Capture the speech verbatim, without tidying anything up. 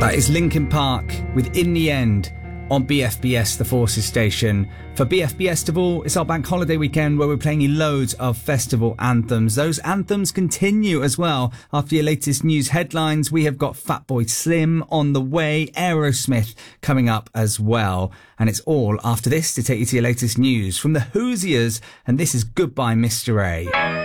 That is Linkin Park with In the End on B F B S, the Forces station. For B F B Festival, it's our bank holiday weekend where we're playing you loads of festival anthems. Those anthems continue as well. After your latest news headlines, we have got Fatboy Slim on the way, Aerosmith coming up as well. And it's all after this to take you to your latest news from the Hoosiers. And this is Goodbye, Mister A.